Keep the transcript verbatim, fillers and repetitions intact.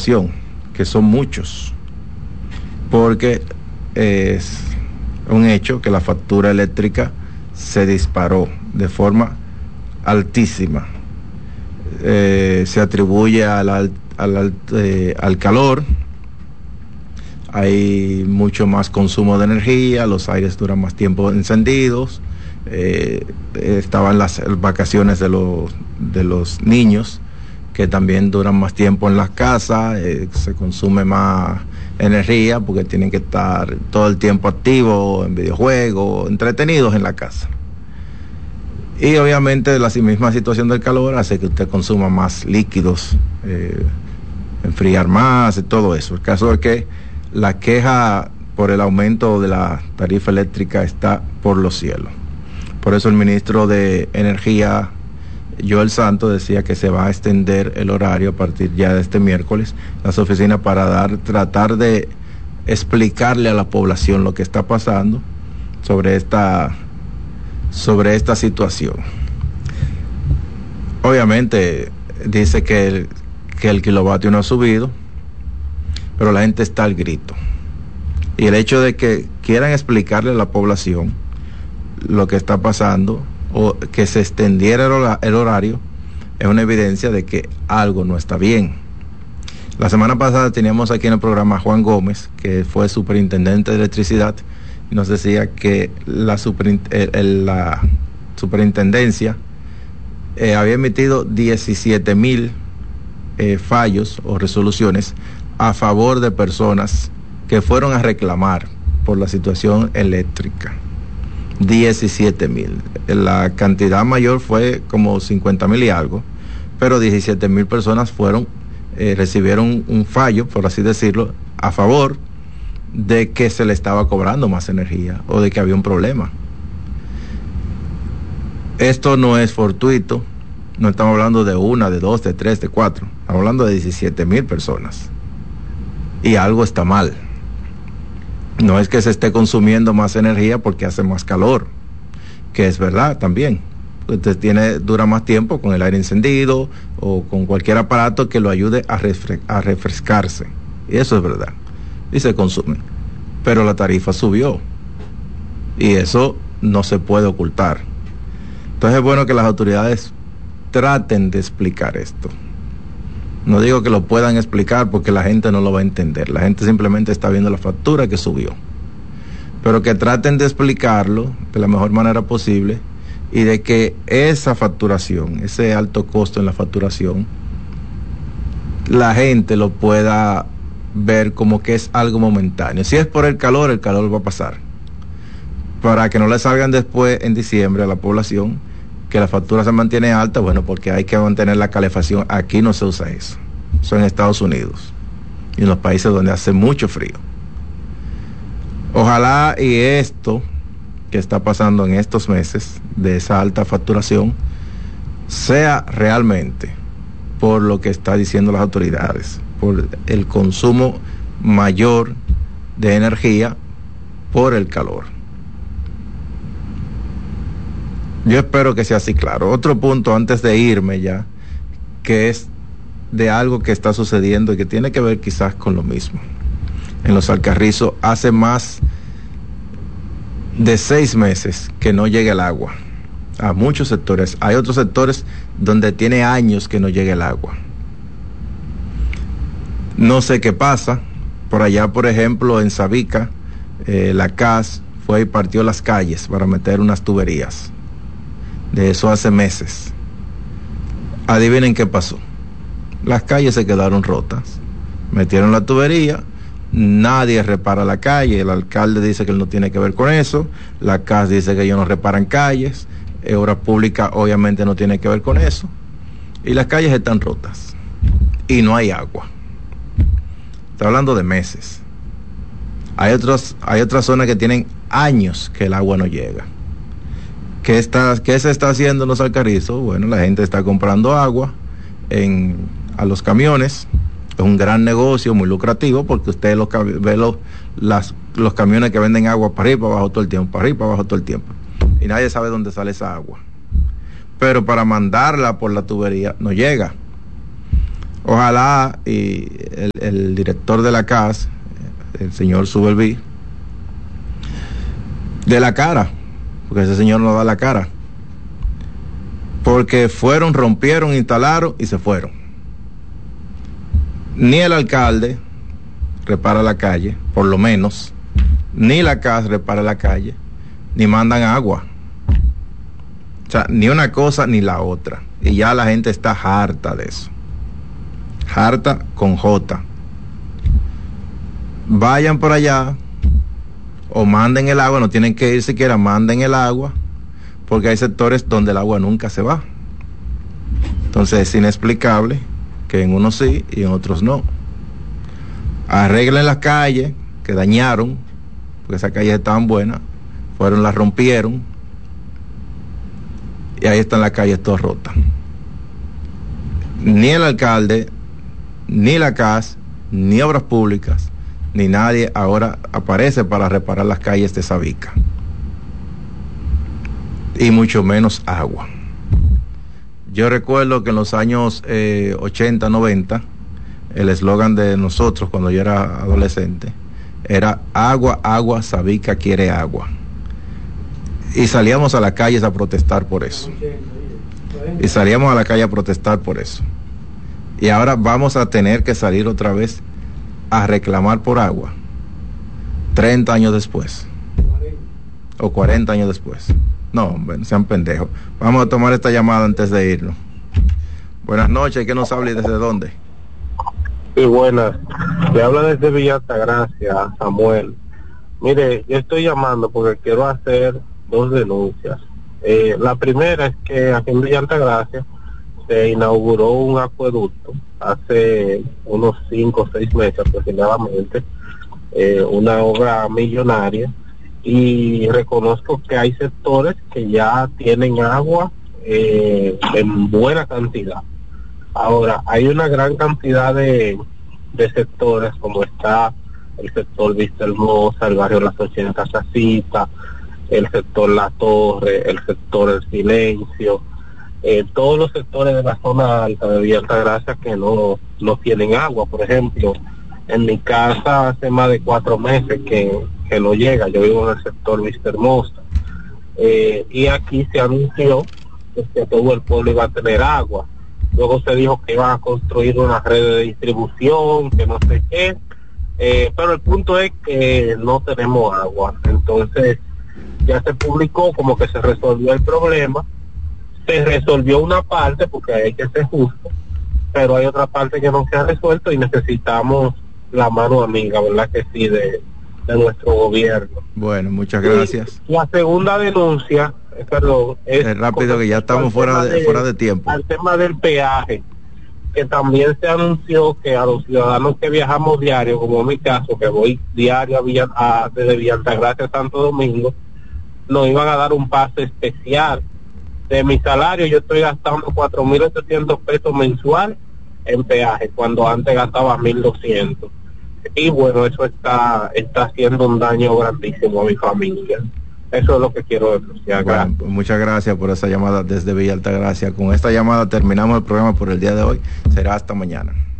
población, que son muchos, porque es un hecho que la factura eléctrica se disparó de forma altísima. Eh, se atribuye al, al, al, eh, al calor, hay mucho más consumo de energía, los aires duran más tiempo encendidos, eh, estaban las vacaciones de los, de los niños, que también duran más tiempo en las casas, eh, se consume más energía porque tienen que estar todo el tiempo activos en videojuegos, entretenidos en la casa. Y obviamente la misma situación del calor hace que usted consuma más líquidos, eh, enfriar más y todo eso. El caso es que la queja por el aumento de la tarifa eléctrica está por los cielos. Por eso el ministro de Energía, Joel Santos, decía que se va a extender el horario a partir ya de este miércoles las oficinas para dar, tratar de explicarle a la población lo que está pasando sobre esta, sobre esta situación. Obviamente dice que el, que el kilovatio no ha subido, pero la gente está al grito. Y el hecho de que quieran explicarle a la población lo que está pasando, o que se extendiera el horario, es una evidencia de que algo no está bien. La semana pasada teníamos aquí en el programa a Juan Gómez, que fue superintendente de electricidad, y nos decía que la, super, el, la superintendencia eh, había emitido diecisiete mil eh, fallos o resoluciones a favor de personas que fueron a reclamar por la situación eléctrica. diecisiete mil. La cantidad mayor fue como cincuenta mil y algo, pero diecisiete mil personas fueron, eh, recibieron un fallo, por así decirlo, a favor de que se le estaba cobrando más energía o de que había un problema. Esto no es fortuito, no estamos hablando de una, de dos, de tres, de cuatro, estamos hablando de diecisiete mil personas. Y algo está mal. No es que se esté consumiendo más energía porque hace más calor, que es verdad también. Usted tiene, dura más tiempo con el aire encendido o con cualquier aparato que lo ayude a, refre- a refrescarse. Y eso es verdad. Y se consume. Pero la tarifa subió. Y eso no se puede ocultar. Entonces es bueno que las autoridades traten de explicar esto. No digo que lo puedan explicar porque la gente no lo va a entender. La gente simplemente está viendo la factura que subió. Pero que traten de explicarlo de la mejor manera posible y de que esa facturación, ese alto costo en la facturación, la gente lo pueda ver como que es algo momentáneo. Si es por el calor, el calor va a pasar. Para que no le salgan después en diciembre a la población que la factura se mantiene alta, bueno, porque hay que mantener la calefacción. Aquí no se usa eso. Eso en Estados Unidos y en los países donde hace mucho frío. Ojalá y esto que está pasando en estos meses de esa alta facturación sea realmente por lo que está diciendo las autoridades, por el consumo mayor de energía por el calor. Yo espero que sea así claro. Otro punto antes de irme ya, que es de algo que está sucediendo y que tiene que ver quizás con lo mismo. En Los Alcarrizos hace más de seis meses que no llega el agua a muchos sectores. Hay otros sectores donde tiene años que no llega el agua. No sé qué pasa. Por allá, por ejemplo, en Sabica, eh, la C A S fue y partió las calles para meter unas tuberías. De eso hace meses. Adivinen qué pasó. Las calles se quedaron rotas. Metieron la tubería, nadie repara la calle. El alcalde dice que él no tiene que ver con eso. La C A S dice que ellos no reparan calles. Obras Públicas obviamente no tiene que ver con eso. Y las calles están rotas. Y no hay agua. Está hablando de meses. Hay otros, hay otras zonas que tienen años que el agua no llega. ¿Qué, está, ¿Qué se está haciendo en Los Alcarrizos? Bueno, la gente está comprando agua en, a los camiones. Es un gran negocio, muy lucrativo, porque usted los, ve los, las, los camiones que venden agua para arriba y para abajo todo el tiempo, para arriba y para abajo todo el tiempo. Y nadie sabe dónde sale esa agua. Pero para mandarla por la tubería no llega. Ojalá y el, el director de la C A S, el señor Subelví, de la cara, porque ese señor no da la cara, porque fueron, rompieron, instalaron y se fueron. Ni el alcalde repara la calle, por lo menos, ni la C A S repara la calle, ni mandan agua. O sea, ni una cosa ni la otra. Y ya la gente está harta de eso. Harta con J. Vayan por allá o manden el agua, no tienen que ir siquiera, manden el agua, porque hay sectores donde el agua nunca se va. Entonces es inexplicable que en unos sí y en otros no. Arreglen las calles que dañaron, porque esas calles estaban buenas, fueron, las rompieron, y ahí están las calles todas rotas. Ni el alcalde, ni la C A S, ni Obras Públicas, ni nadie ahora aparece para reparar las calles de Sabica. Y mucho menos agua. Yo recuerdo que en los años eh, ochenta, noventa, el eslogan de nosotros cuando yo era adolescente era agua, agua, Sabica quiere agua. Y salíamos a las calles a protestar por eso. Y salíamos a la calle a protestar por eso. Y ahora vamos a tener que salir otra vez a reclamar por agua. treinta años después. O cuarenta años después. No, hombre, no sean pendejos. Vamos a tomar esta llamada antes de irnos. Buenas noches, ¿qué nos habla y desde dónde? Sí, buenas. Le habla desde Villa Altagracia, Samuel. Mire, yo estoy llamando porque quiero hacer dos denuncias. Eh, la primera es que aquí en Villa Altagracia se inauguró un acueducto hace unos cinco o seis meses aproximadamente, eh, una obra millonaria, y reconozco que hay sectores que ya tienen agua eh, en buena cantidad. Ahora, hay una gran cantidad de, de sectores, como está el sector Vista Hermosa, el barrio Las ochenta Casita, el sector La Torre, el sector El Silencio, eh, todos los sectores de la zona alta de Villa Altagracia que no, no tienen agua. Por ejemplo, en mi casa hace más de cuatro meses que, que no llega. Yo vivo en el sector Vista Hermosa, eh, y aquí se anunció que todo el pueblo iba a tener agua. Luego se dijo que iban a construir una red de distribución, que no sé qué, eh, pero el punto es que no tenemos agua. Entonces ya se publicó como que se resolvió el problema, se resolvió una parte porque hay que ser justo, pero hay otra parte que no se ha resuelto y necesitamos la mano amiga, ¿verdad que sí?, de, de nuestro gobierno. Bueno, muchas gracias. Y la segunda denuncia, eh, perdón, es, es rápido que ya estamos fuera de, de fuera de tiempo. Al tema del peaje, que también se anunció que a los ciudadanos que viajamos diario, como en mi caso, que voy diario a Villa, a, desde Villa Altagracia a Santo Domingo, nos iban a dar un pase especial. De mi salario yo estoy gastando cuatro mil ochocientos pesos mensual en peaje, cuando antes gastaba mil doscientos. Y bueno, eso está está haciendo un daño grandísimo a mi familia. Eso es lo que quiero denunciar. Bueno, pues muchas gracias por esa llamada desde Villa Altagracia. Con esta llamada terminamos el programa por el día de hoy. Será hasta mañana.